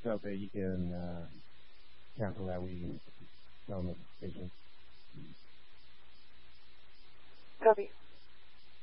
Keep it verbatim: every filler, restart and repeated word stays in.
so that you can uh, cancel that we notification.